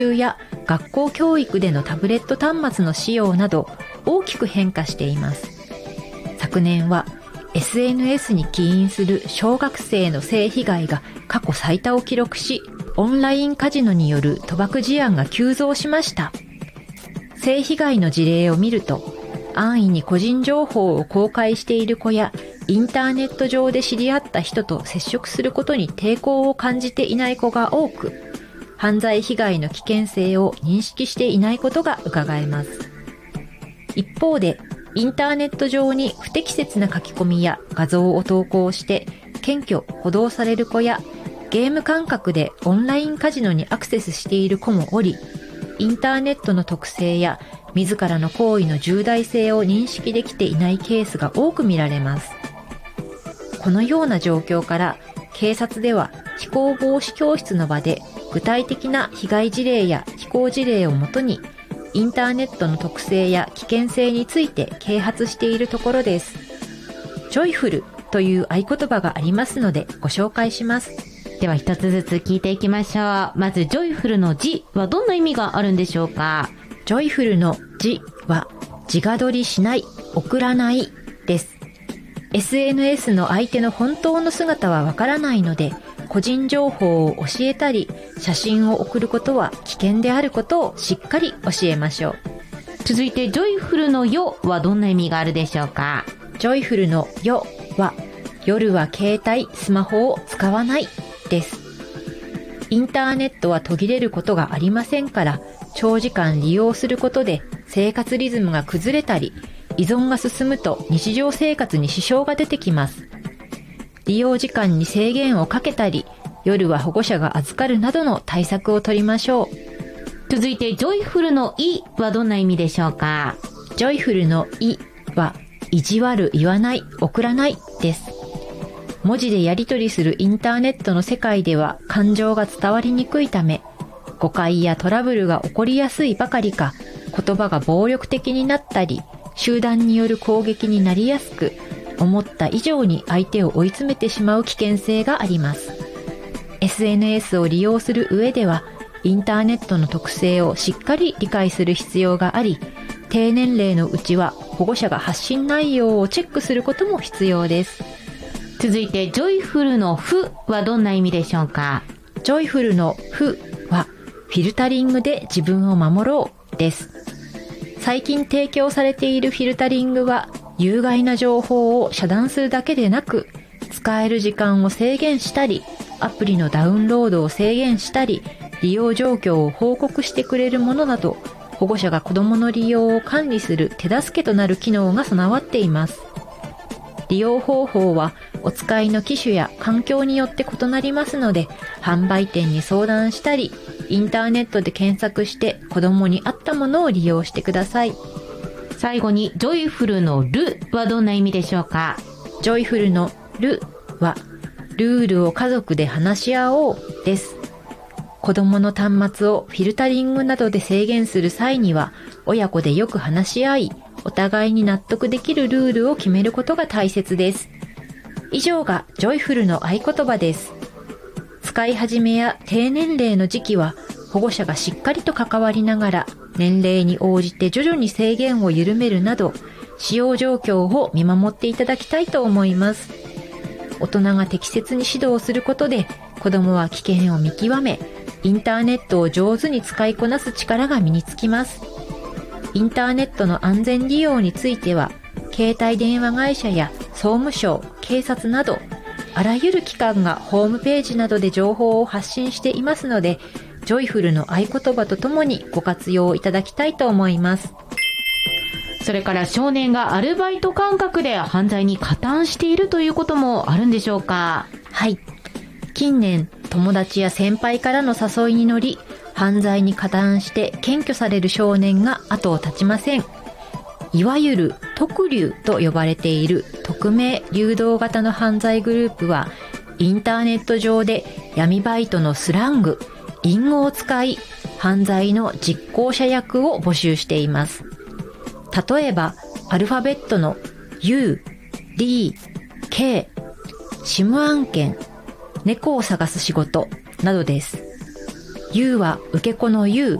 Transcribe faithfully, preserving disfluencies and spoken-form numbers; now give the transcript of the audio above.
習や学校教育でのタブレット端末の使用など大きく変化しています。昨年は エスエヌエス に起因する小学生の性被害が過去最多を記録し、オンラインカジノによる賭博事案が急増しました。性被害の事例を見ると、安易に個人情報を公開している子や、インターネット上で知り合った人と接触することに抵抗を感じていない子が多く、犯罪被害の危険性を認識していないことが伺えます。一方で、インターネット上に不適切な書き込みや画像を投稿して検挙・補導される子や、ゲーム感覚でオンラインカジノにアクセスしている子もおり、インターネットの特性や自らの行為の重大性を認識できていないケースが多く見られます。このような状況から、警察では非行防止教室の場で具体的な被害事例や非行事例をもとに、インターネットの特性や危険性について啓発しているところです。ジョイフルという合言葉がありますのでご紹介します。 では一つずつ聞いていきましょう。まずジョイフルの字はどんな意味があるんでしょうか？ ジョイフルの字は自画撮りしない、送らないです。エスエヌエス の相手の本当の姿はわからないので、個人情報を教えたり、写真を送ることは危険であることをしっかり教えましょう。 続いてジョイフルのよはどんな意味があるでしょうか？ ジョイフルのよは夜は携帯、スマホを使わないです。インターネットは途切れることがありませんから、長時間利用することで生活リズムが崩れたり、依存が進むと日常生活に支障が出てきます。利用時間に制限をかけたり、夜は保護者が預かるなどの対策を取りましょう。 続いてジョイフルのいはどんな意味でしょうか？ ジョイフルのいは意地悪言わない、送らないです。文字でやり取りするインターネットの世界では感情が伝わりにくいため、誤解やトラブルが起こりやすいばかりか、言葉が暴力的になったり、集団による攻撃になりやすく、思った以上に相手を追い詰めてしまう危険性があります。エスエヌエス を利用する上では、インターネットの特性をしっかり理解する必要があり、低年齢のうちは保護者が発信内容をチェックすることも必要です。 続いてジョイフルのフはどんな意味でしょうか？ ジョイフルのフはフィルタリングで自分を守ろうです。最近提供されているフィルタリングは有害な情報を遮断するだけでなく、使える時間を制限したり、アプリのダウンロードを制限したり、利用状況を報告してくれるものなど、保護者が子どもの利用を管理する手助けとなる機能が備わっています。利用方法はお使いの機種や環境によって異なりますので、販売店に相談したり、インターネットで検索して子どもに合ったものを利用してください。 最後にジョイフルのルはどんな意味でしょうか？ ジョイフルのルはルールを家族で話し合おうです。子供の端末をフィルタリングなどで制限する際には、親子でよく話し合い、お互いに納得できるルールを決めることが大切です。以上がジョイフルの合言葉です。使い始めや低年齢の時期は、保護者がしっかりと関わりながら、年齢に応じて徐々に制限を緩めるなど、使用状況を見守っていただきたいと思います。大人が適切に指導することで、子どもは危険を見極め、インターネットを上手に使いこなす力が身につきます。インターネットの安全利用については、携帯電話会社や総務省、警察など、あらゆる機関がホームページなどで情報を発信していますので、ジョイフルの合言葉とともにご活用いただきたいと思います。 それから少年がアルバイト感覚で犯罪に加担しているということもあるんでしょうか？ はい。近年、友達や先輩からの誘いに乗り、犯罪に加担して検挙される少年が後を絶ちません。いわゆる特流と呼ばれている匿名流動型の犯罪グループは、インターネット上で闇バイトのスラング、隠語を使い、犯罪の実行者役を募集しています。例えば、アルファベットの ユー、ディー、ケー、シム案件、猫を探す仕事などです。 U は受け子の U、